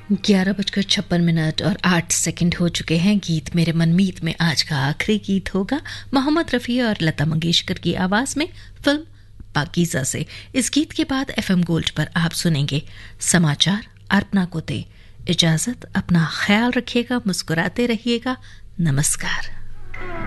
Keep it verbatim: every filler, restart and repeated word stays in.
ग्यारह बजकर छप्पन मिनट और आठ सेकंड हो चुके हैं। गीत मेरे मनमीत में आज का आखिरी गीत होगा मोहम्मद रफ़ी और लता मंगेशकर की आवाज में फिल्म पाकीज़ा से। इस गीत के बाद एफएम गोल्ड पर आप सुनेंगे समाचार। अर्पणा को दे इजाजत, अपना ख्याल रखिएगा, मुस्कुराते रहिएगा। नमस्कार।